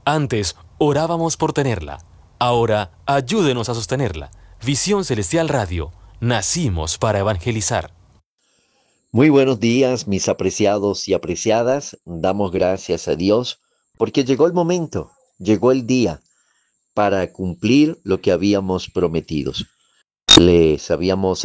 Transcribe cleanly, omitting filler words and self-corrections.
Antes orábamos por tenerla. Ahora ayúdenos a sostenerla. Visión Celestial Radio. Nacimos para evangelizar. Muy buenos días, mis apreciados y apreciadas. Damos gracias a Dios porque llegó el momento, llegó el día para cumplir lo que habíamos prometido. Les habíamos